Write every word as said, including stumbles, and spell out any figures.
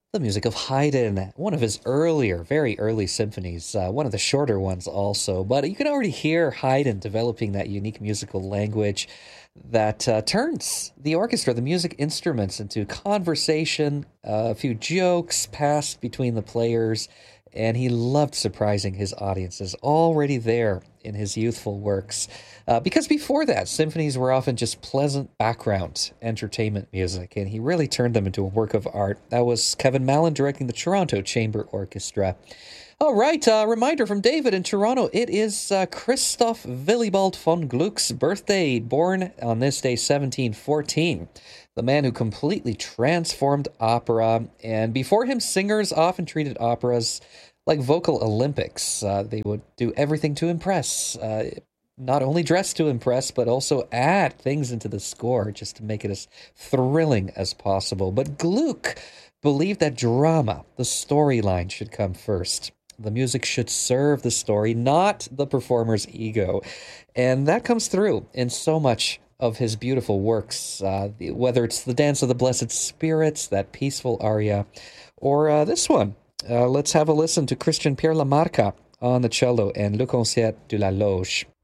The music of Haydn, one of his earlier, very early symphonies, uh, one of the shorter ones also. But you can already hear Haydn developing that unique musical language that uh, turns the orchestra, the music instruments, into conversation, uh, a few jokes passed between the players, and he loved surprising his audiences already there in his youthful works. Uh, because before that, symphonies were often just pleasant background entertainment music, and he really turned them into a work of art. That was Kevin Mallon directing the Toronto Chamber Orchestra. All right, uh, reminder from David in Toronto. It is uh, Christoph Willibald von Gluck's birthday, born on this day, seventeen fourteen. The man who completely transformed opera. And before him, singers often treated operas like vocal Olympics. Uh, they would do everything to impress. Uh, not only dress to impress, but also add things into the score just to make it as thrilling as possible. But Gluck believed that drama, the storyline, should come first. The music should serve the story, not the performer's ego. And that comes through in so much of his beautiful works, uh, whether it's the Dance of the Blessed Spirits, that peaceful aria, or uh, this one. Uh, let's have a listen to Christian Pierre Lamarca on the cello and Le Concert de la Loge.